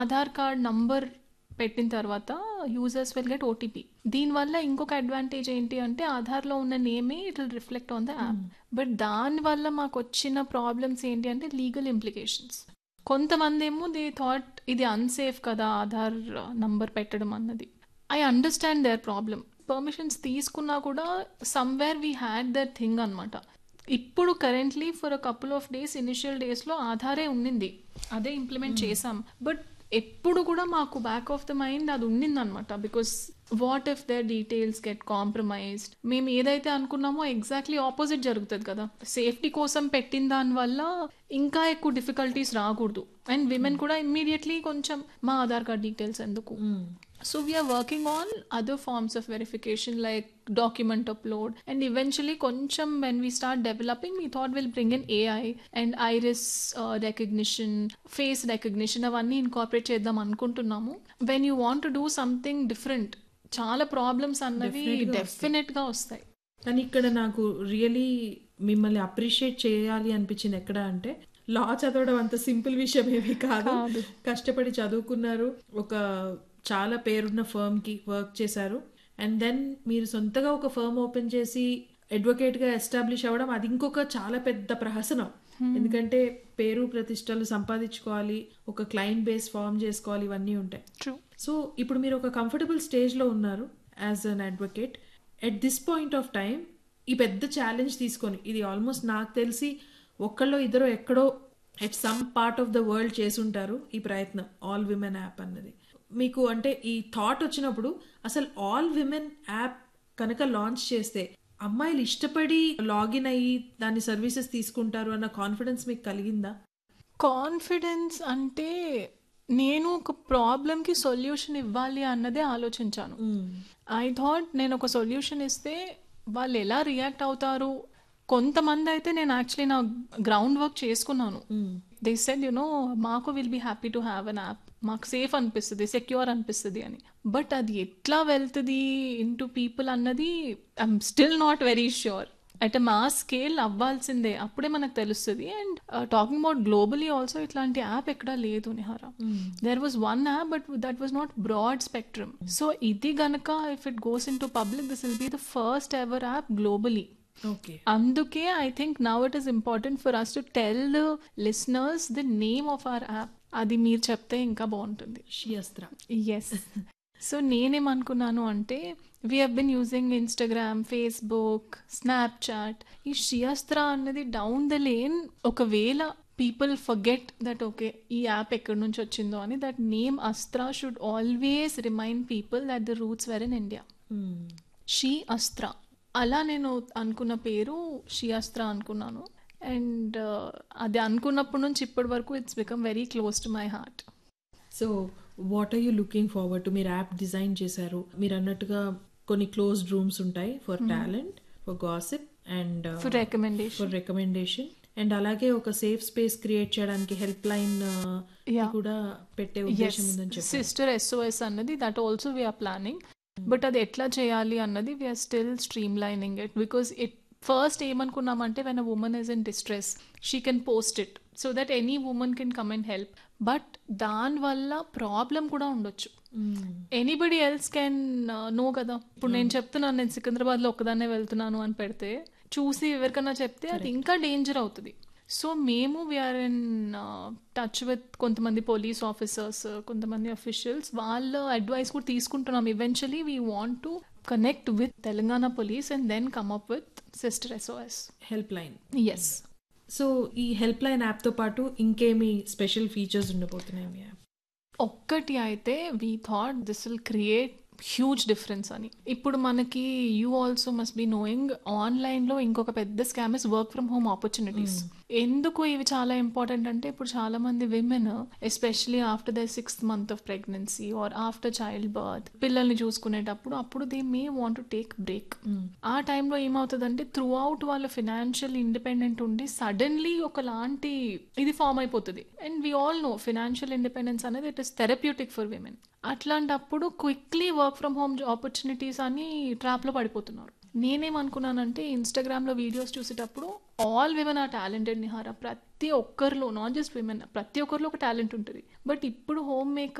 Aadhaar card number పెట్టిన తర్వాత users will get OTP. దీనివల్ల ఇంకొక అడ్వాంటేజ్ ఏంటి అంటే ఆధార్లో ఉన్న నేమే it will reflect on the app. But దానివల్ల మాకు వచ్చిన ప్రాబ్లమ్స్ ఏంటి అంటే లీగల్ ఇంప్లికేషన్స్. కొంతమంది ఏమో దే థాట్ ఇది అన్సేఫ్ కదా ఆధార్ నంబర్ పెట్టడం అన్నది. I understand their problem. Permissions తీసుకున్నా కూడా somewhere we had there thing అనమాట. ఇప్పుడు currently for a couple of days initial డేస్లో ఆధారే ఉండింది, అదే ఇంప్లిమెంట్ చేసాం. బట్ ఎప్పుడు కూడా మాకు బ్యాక్ ఆఫ్ ద మైండ్ అది ఉండిందనమాట. Because what if there details get compromised, మేము ఏదైతే అనుకున్నామో ఎగ్జాక్ట్లీ ఆపోజిట్ జరుగుతుంది కదా. సేఫ్టీ కోసం పెట్టిన దానివల్ల ఇంకా ఎక్కువ డిఫికల్టీస్ రాకూడదు. అండ్ విమెన్ కూడా ఇమ్మీడియట్లీ కొంచెం మా ఆధార్ కార్డ్ డీటెయిల్స్ ఎందుకు. So we are working on other forms of verification like document upload, and eventually koncham when we start developing we thought we'll bring in AI and iris recognition, face recognition avanni incorporate cheddam anukuntunnamu. When you want to do something different చాలా problems అన్నవి definite గా వస్తాయి. కానీ ఇక్కడ నాకు really మిమ్మల్ని appreciate చేయాలి అనిపించింది ఎక్కడ అంటే లా చదవడం అంత సింపుల్ విషయం ఏమీ కాదు. కష్టపడి చదువుకున్నారు, ఒక చాలా పేరున్న ఫర్మ్కి వర్క్ చేశారు, అండ్ దెన్ మీరు సొంతగా ఒక ఫర్మ్ ఓపెన్ చేసి అడ్వకేట్గా ఎస్టాబ్లిష్ అవ్వడం అది ఇంకొక చాలా పెద్ద ప్రహసనం. ఎందుకంటే పేరు ప్రతిష్టలు సంపాదించుకోవాలి, ఒక క్లయింట్ బేస్ ఫార్మ్ చేసుకోవాలి, ఇవన్నీ ఉంటాయి. సో ఇప్పుడు మీరు ఒక కంఫర్టబుల్ స్టేజ్లో ఉన్నారు as an advocate. At this point of time ఈ పెద్ద ఛాలెంజ్ తీసుకొని, ఇది ఆల్మోస్ట్ నాకు తెలిసి ఒక్కళ్ళో ఇద్దరు ఎక్కడో at some part of the world చేసుంటారు ఈ ప్రయత్నం, ఆల్ విమెన్ యాప్ అన్నది. మీకు అంటే ఈ థాట్ వచ్చినప్పుడు అసలు ఆల్ విమెన్ యాప్ కనుక లాంచ్ చేస్తే అమ్మాయిలు ఇష్టపడి లాగిన్ అయ్యి దాని సర్వీసెస్ తీసుకుంటారు అన్న కాన్ఫిడెన్స్ మీకు కలిగిందా? కాన్ఫిడెన్స్ అంటే నేను ఒక ప్రాబ్లంకి సొల్యూషన్ ఇవ్వాలి అన్నదే ఆలోచించాను. ఐ థాట్ నేను ఒక సొల్యూషన్ ఇస్తే వాళ్ళు ఎలా రియాక్ట్ అవుతారు. కొంతమంది అయితే నేను యాక్చువల్లీ నా గ్రౌండ్ వర్క్ చేసుకున్నాను. దే సెడ్ మాకు will be happy to have an app, మాకు సేఫ్ అనిపిస్తుంది, సెక్యూర్ అనిపిస్తుంది అని. బట్ అది ఎట్లా వెళ్తుంది ఇంటూ పీపుల్ అన్నది I'm still not very sure. At మా స్కేల్ అవ్వాల్సిందే, అప్పుడే మనకు తెలుస్తుంది. And talking about globally also ఇట్లాంటి యాప్ ఎక్కడా లేదు Nihara. There was one app but that was not broad spectrum. So ఇది గనక if it goes in to public this will be the first ever app globally. అందుకే I think now it is important for us to tell the listeners the name of our app. అది మీరు చెప్తే ఇంకా బాగుంటుంది. శ్రీయస్త్ర. Yes. So నేనేమనుకున్నాను అంటే we have been using Instagram, Facebook, Snapchat. ఈ శ్రీయస్త్ర అన్నది down the lane ఒకవేళ పీపుల్ ఫర్గెట్ దట్ ఓకే ఈ యాప్ ఎక్కడి నుంచి వచ్చిందో అని, దట్ నేమ్ అస్త్ర should always remind people that the roots where in India. She అస్త్ర అలా నేను అనుకున్న పేరు షీ అస్త్ర అనుకున్నాను. అండ్ అది అనుకున్నప్పటి నుంచి ఇప్పటి వరకు it's become very close to my heart. So what are you looking forward to? మీరు యాప్ డిజైన్ చేశారు, మీరు అన్నట్టుగా కొన్ని క్లోజ్డ్ రూమ్స్ ఉంటాయి for talent, for gossip and for recommendation, and అలాగే ఒక సేఫ్ స్పేస్ క్రియేట్ చేయడానికి హెల్ప్ లైన్ కూడా పెట్టే ఉద్దేశం ఉందని చెప్పారు. సిస్టర్ SOS అన్నది that also we are planning. But అది ఎట్లా చేయాలి అన్నది we are still stream lining it. Because it first ఏమనుకున్నామంటే when a women is in distress she can post it so that any women can come and help. But దానివల్ల problem కూడా ఉండొచ్చు. Anybody else can no కదా. ఇప్పుడు నేను చెప్తున్నాను నేను సికింద్రాబాద్లో ఒక్కదాన్నే వెళ్తున్నాను అని పెడితే చూసి ఎవరికన్నా చెప్తే అది ఇంకా డేంజర్ అవుతుంది. సో మేము వీఆర్ ఇన్ టచ్ విత్ కొంతమంది పోలీస్ ఆఫీసర్స్, కొంతమంది అఫీషియల్స్, వాళ్ళ అడ్వైస్ కూడా తీసుకుంటున్నాం. Eventually we want to connect with Telangana police and then come up with Sister SOS help line. yes. So ఈ హెల్ప్ లైన్ యాప్తో పాటు ఇంకేమి స్పెషల్ ఫీచర్స్ ఉండబోతున్నాయి మీ app? ఒక్కటి అయితే we thought this will create huge difference అని. ఇప్పుడు మనకి you also must be knowing ఆన్లైన్లో ఇంకొక పెద్ద scam is work from home opportunities. ఎందుకు ఇవి చాలా ఇంపార్టెంట్ అంటే ఇప్పుడు చాలా మంది women especially after the 6th month of pregnancy are after child birth పిల్లల్ని చూసుకునేటప్పుడు అప్పుడు they may want to take break. ఆ టైంలో ఏమవుతుందంటే త్రూ అవుట్ వాళ్ళ ఫినాన్షియల్ ఇండిపెండెంట్ ఉండి సడన్లీ ఒకలాంటి ఇది ఫామ్ అయిపోతుంది. And we all know financial independence అనేది it is therapeutic for women. అట్లాంటప్పుడు quickly work from home opportunities అని ట్రాప్లో పడిపోతున్నారు. నేనేమనుకున్నానంటే ఇన్స్టాగ్రామ్లో వీడియోస్ చూసేటప్పుడు ఆల్ విమెన్ ఆర్ టాలెంటెడ్ నిహార. ప్రతి ఒక్కరిలో, నాట్ జస్ట్ విమెన్, ప్రతి ఒక్కరిలో ఒక టాలెంట్ ఉంటుంది. బట్ ఇప్పుడు హోమ్ మేకర్